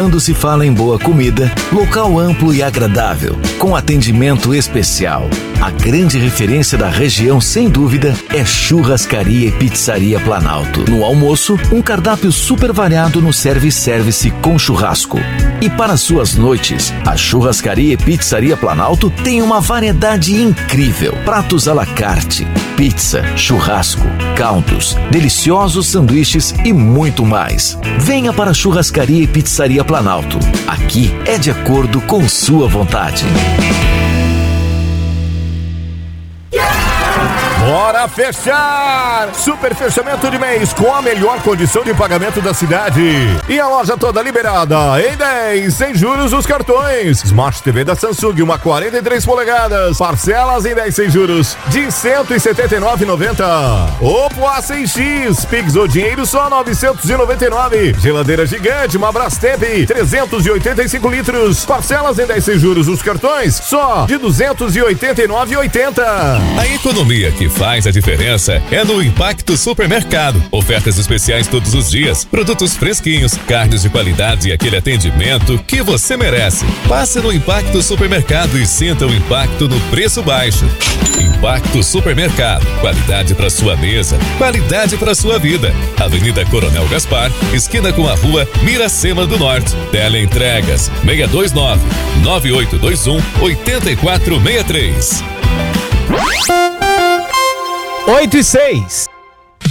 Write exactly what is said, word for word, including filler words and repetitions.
Quando se fala em boa comida, local amplo e agradável, com atendimento especial. A grande referência da região, sem dúvida, é Churrascaria e Pizzaria Planalto. No almoço, um cardápio super variado no service-service com churrasco. E para suas noites, a Churrascaria e Pizzaria Planalto tem uma variedade incrível. Pratos à la carte, pizza, churrasco, caldos, deliciosos sanduíches e muito mais. Venha para a Churrascaria e Pizzaria Planalto. Aqui é de acordo com sua vontade. Bora fechar! Super fechamento de mês com a melhor condição de pagamento da cidade. E a loja toda liberada em dez, sem juros os cartões. Smart T V da Samsung, uma quarenta e três polegadas. Parcelas em dez sem juros de cento e setenta e nove reais e noventa centavos. Oppo A seis X, Pix ou dinheiro só novecentos e noventa e nove reais. Geladeira gigante, uma Brastemp, trezentos e oitenta e cinco litros. Parcelas em dez sem juros os cartões só de duzentos e oitenta e nove reais e oitenta centavos. A economia que faz a diferença é no Impacto Supermercado. Ofertas especiais todos os dias, produtos fresquinhos, carnes de qualidade e aquele atendimento que você merece. Passe no Impacto Supermercado e sinta o impacto no preço baixo. Impacto Supermercado, qualidade para sua mesa, qualidade para sua vida. Avenida Coronel Gaspar, esquina com a rua Miracema do Norte. Teleentregas seis dois nove, nove oito dois um, oito quatro seis três. oito e seis.